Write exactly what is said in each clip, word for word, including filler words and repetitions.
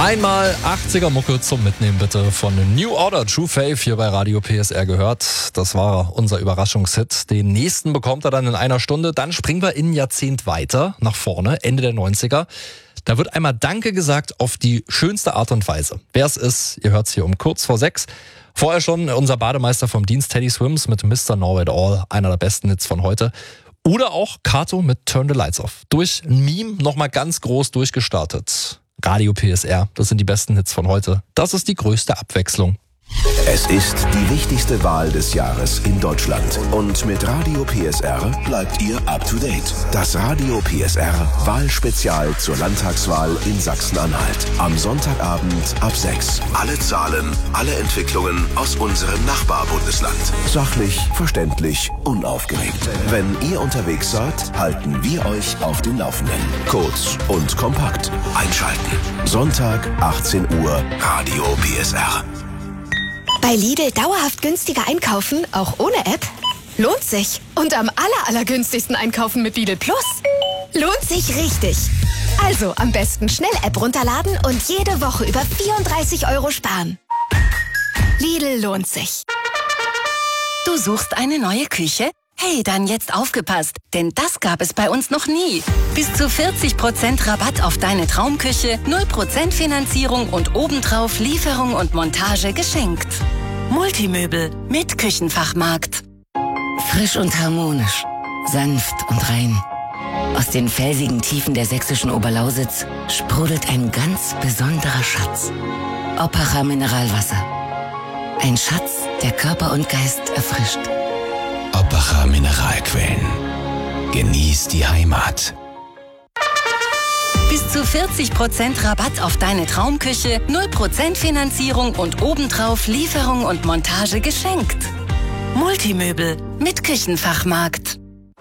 Einmal achtziger-Mucke zum Mitnehmen bitte von New Order, True Faith hier bei Radio P S R gehört. Das war unser Überraschungshit. Den nächsten bekommt er dann in einer Stunde. Dann springen wir in ein Jahrzehnt weiter nach vorne, Ende der neunziger. Da wird einmal Danke gesagt auf die schönste Art und Weise. Wer es ist, ihr hört es hier um kurz vor sechs. Vorher schon unser Bademeister vom Dienst Teddy Swims mit Mister Know It All, einer der besten Hits von heute. Oder auch Kato mit Turn the Lights Off. Durch ein Meme nochmal ganz groß durchgestartet. Radio P S R, das sind die besten Hits von heute. Das ist die größte Abwechslung. Es ist die wichtigste Wahl des Jahres in Deutschland. Und mit Radio P S R bleibt ihr up to date. Das Radio P S R Wahlspezial zur Landtagswahl in Sachsen-Anhalt. Am Sonntagabend ab sechs. Alle Zahlen, alle Entwicklungen aus unserem Nachbarbundesland. Sachlich, verständlich, unaufgeregt. Wenn ihr unterwegs seid, halten wir euch auf den Laufenden. Kurz und kompakt. Einschalten. Sonntag, achtzehn Uhr, Radio P S R. Bei Lidl dauerhaft günstiger einkaufen, auch ohne App? Lohnt sich. Und am aller, allergünstigsten einkaufen mit Lidl Plus? Lohnt sich richtig. Also am besten schnell App runterladen und jede Woche über vierunddreißig Euro sparen. Lidl lohnt sich. Du suchst eine neue Küche? Hey, dann jetzt aufgepasst, denn das gab es bei uns noch nie. Bis zu vierzig Prozent Rabatt auf deine Traumküche, null Prozent Finanzierung und obendrauf Lieferung und Montage geschenkt. Multimöbel mit Küchenfachmarkt. Frisch und harmonisch, sanft und rein. Aus den felsigen Tiefen der sächsischen Oberlausitz sprudelt ein ganz besonderer Schatz. Oppacher Mineralwasser. Ein Schatz, der Körper und Geist erfrischt. Oppacher Mineralquellen. Genieß die Heimat. Bis zu vierzig Prozent Rabatt auf deine Traumküche, null Prozent Finanzierung und obendrauf Lieferung und Montage geschenkt. Multimöbel mit Küchenfachmarkt.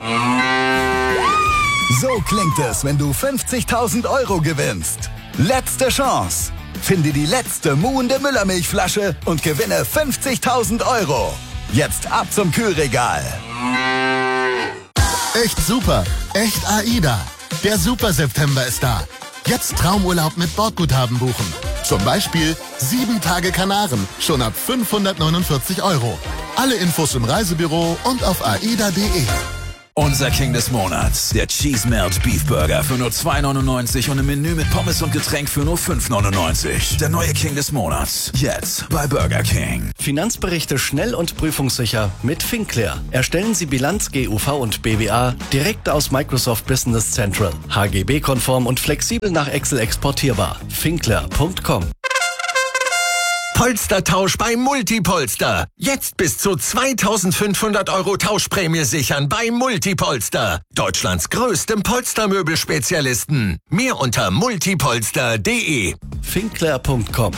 So klingt es, wenn du fünfzigtausend Euro gewinnst. Letzte Chance. Finde die letzte muhende Müllermilchflasche und gewinne fünfzigtausend Euro. Jetzt ab zum Kühlregal. Echt super, echt AIDA. Der Super September ist da. Jetzt Traumurlaub mit Bordguthaben buchen. Zum Beispiel sieben Tage Kanaren, schon ab fünfhundertneunundvierzig Euro. Alle Infos im Reisebüro und auf aida punkt de. Unser King des Monats, der Cheese Melt Beef Burger für nur zwei neunundneunzig und im Menü mit Pommes und Getränk für nur fünf neunundneunzig. Der neue King des Monats, jetzt bei Burger King. Finanzberichte schnell und prüfungssicher mit Finclair. Erstellen Sie Bilanz, G U V und B W A direkt aus Microsoft Business Central. H G B-konform und flexibel nach Excel exportierbar. Finclair punkt com. Polstertausch bei Multipolster. Jetzt bis zu zweitausendfünfhundert Euro Tauschprämie sichern bei Multipolster. Deutschlands größtem Polstermöbelspezialisten. Mehr unter multipolster punkt de. Finclair punkt com.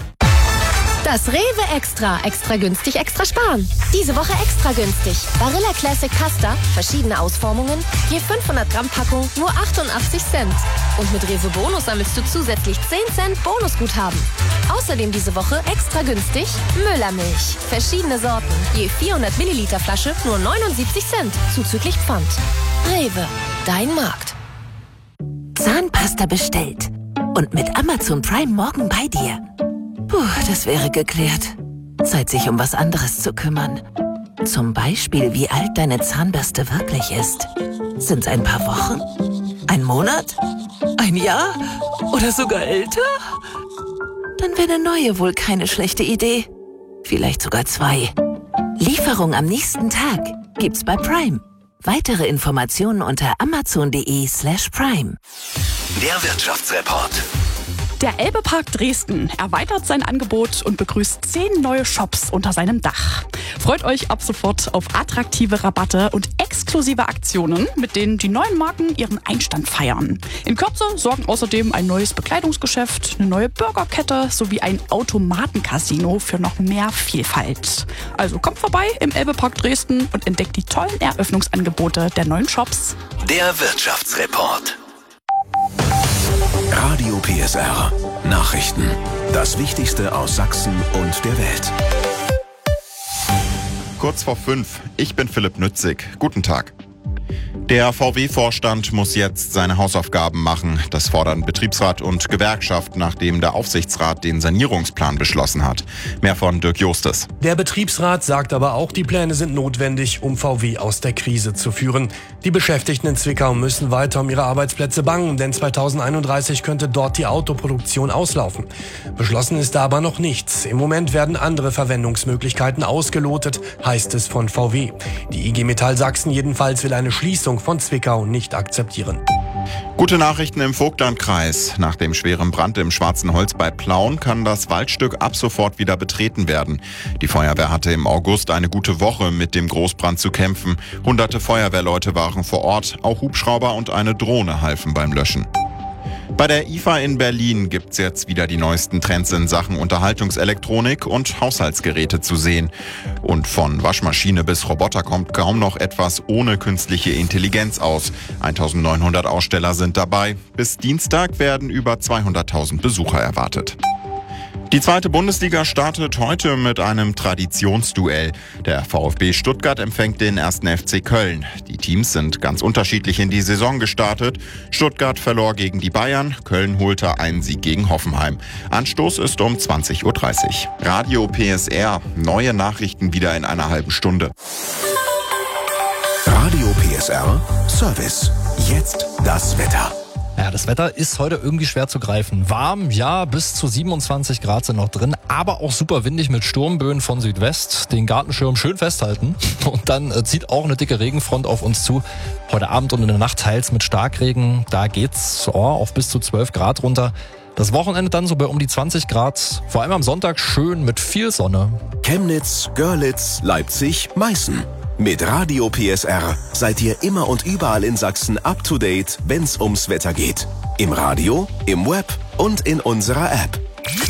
Das Rewe Extra. Extra günstig, extra sparen. Diese Woche extra günstig. Barilla Classic Pasta, verschiedene Ausformungen, je fünfhundert Gramm Packung, nur achtundachtzig Cent. Und mit Rewe Bonus sammelst du zusätzlich zehn Cent Bonusguthaben. Außerdem diese Woche extra günstig Müllermilch. Verschiedene Sorten, je vierhundert Milliliter Flasche, nur neunundsiebzig Cent, zuzüglich Pfand. Rewe, dein Markt. Zahnpasta bestellt. Und mit Amazon Prime morgen bei dir. Puh, das wäre geklärt. Zeit, sich um was anderes zu kümmern. Zum Beispiel, wie alt deine Zahnbürste wirklich ist. Sind's ein paar Wochen? Ein Monat? Ein Jahr? Oder sogar älter? Dann wäre eine neue wohl keine schlechte Idee. Vielleicht sogar zwei. Lieferung am nächsten Tag gibt's bei Prime. Weitere Informationen unter amazon punkt de slash prime. Der Wirtschaftsreport. Der Elbe-Park Dresden erweitert sein Angebot und begrüßt zehn neue Shops unter seinem Dach. Freut euch ab sofort auf attraktive Rabatte und exklusive Aktionen, mit denen die neuen Marken ihren Einstand feiern. In Kürze sorgen außerdem ein neues Bekleidungsgeschäft, eine neue Burgerkette sowie ein Automatencasino für noch mehr Vielfalt. Also kommt vorbei im Elbe-Park Dresden und entdeckt die tollen Eröffnungsangebote der neuen Shops. Der Wirtschaftsreport. Radio P S R. Nachrichten. Das Wichtigste aus Sachsen und der Welt. Kurz vor fünf. Ich bin Philipp Nützig. Guten Tag. Der V W-Vorstand muss jetzt seine Hausaufgaben machen. Das fordern Betriebsrat und Gewerkschaft, nachdem der Aufsichtsrat den Sanierungsplan beschlossen hat. Mehr von Dirk Justes. Der Betriebsrat sagt aber auch, die Pläne sind notwendig, um V W aus der Krise zu führen. Die Beschäftigten in Zwickau müssen weiter um ihre Arbeitsplätze bangen, denn zweitausendeinunddreißig könnte dort die Autoproduktion auslaufen. Beschlossen ist da aber noch nichts. Im Moment werden andere Verwendungsmöglichkeiten ausgelotet, heißt es von V W. Die I G Metall Sachsen jedenfalls will eine Schließung von Zwickau nicht akzeptieren. Gute Nachrichten im Vogtlandkreis. Nach dem schweren Brand im Schwarzen Holz bei Plauen kann das Waldstück ab sofort wieder betreten werden. Die Feuerwehr hatte im August eine gute Woche mit dem Großbrand zu kämpfen. Hunderte Feuerwehrleute waren vor Ort, auch Hubschrauber und eine Drohne halfen beim Löschen. Bei der I F A in Berlin gibt's jetzt wieder die neuesten Trends in Sachen Unterhaltungselektronik und Haushaltsgeräte zu sehen. Und von Waschmaschine bis Roboter kommt kaum noch etwas ohne künstliche Intelligenz aus. eintausendneunhundert Aussteller sind dabei. Bis Dienstag werden über zweihunderttausend Besucher erwartet. Die zweite Bundesliga startet heute mit einem Traditionsduell. Der VfB Stuttgart empfängt den ersten F C Köln. Die Teams sind ganz unterschiedlich in die Saison gestartet. Stuttgart verlor gegen die Bayern, Köln holte einen Sieg gegen Hoffenheim. Anstoß ist um zwanzig Uhr dreißig. Radio P S R, neue Nachrichten wieder in einer halben Stunde. Radio P S R Service. Jetzt das Wetter. Ja, das Wetter ist heute irgendwie schwer zu greifen. Warm, ja, bis zu siebenundzwanzig Grad sind noch drin, aber auch super windig mit Sturmböen von Südwest. Den Gartenschirm schön festhalten und dann äh, zieht auch eine dicke Regenfront auf uns zu. Heute Abend und in der Nacht teils mit Starkregen, da geht's oh, auf bis zu zwölf Grad runter. Das Wochenende dann so bei um die zwanzig Grad, vor allem am Sonntag schön mit viel Sonne. Chemnitz, Görlitz, Leipzig, Meißen. Mit Radio P S R seid ihr immer und überall in Sachsen up to date, wenn's ums Wetter geht. Im Radio, im Web und in unserer App.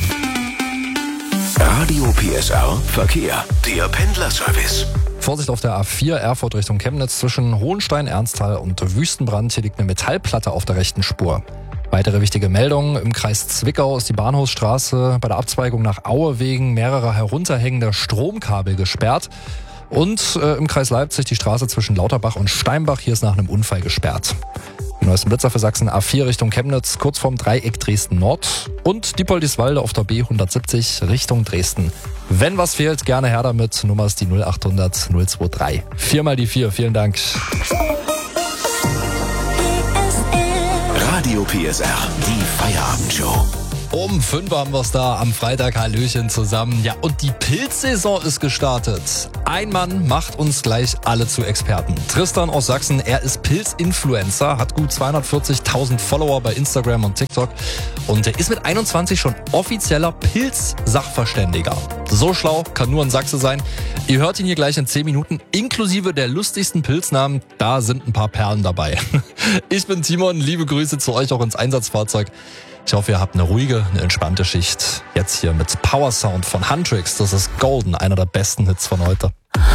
Radio P S R Verkehr, der Pendlerservice. Vorsicht auf der A vier Erfurt Richtung Chemnitz zwischen Hohenstein, Ernsthal und Wüstenbrand. Hier liegt eine Metallplatte auf der rechten Spur. Weitere wichtige Meldungen. Im Kreis Zwickau ist die Bahnhofsstraße bei der Abzweigung nach Aue wegen mehrerer herunterhängender Stromkabel gesperrt. Und äh, im Kreis Leipzig die Straße zwischen Lauterbach und Steinbach. Hier ist nach einem Unfall gesperrt. Die neuesten Blitzer für Sachsen A vier Richtung Chemnitz, kurz vorm Dreieck Dresden Nord. Und Diepoldiswalde auf der B hundertsiebzig Richtung Dresden. Wenn was fehlt, gerne her damit. Nummer ist die null achthundert null dreiundzwanzig. Viermal die vier, vielen Dank. Radio P S R, die Feierabendshow. Um fünf haben wir es da am Freitag. Hallöchen zusammen. Ja, und die Pilzsaison ist gestartet. Ein Mann macht uns gleich alle zu Experten. Tristan aus Sachsen, er ist Pilzinfluencer, hat gut zweihundertvierzigtausend Follower bei Instagram und TikTok und er ist mit einundzwanzig schon offizieller Pilz-Sachverständiger. So schlau kann nur ein Sachse sein. Ihr hört ihn hier gleich in zehn Minuten, inklusive der lustigsten Pilznamen. Da sind ein paar Perlen dabei. Ich bin Timon, liebe Grüße zu euch auch ins Einsatzfahrzeug. Ich hoffe, ihr habt eine ruhige, eine entspannte Schicht. Jetzt hier mit Power Sound von Huntrix. Das ist Golden, einer der besten Hits von heute.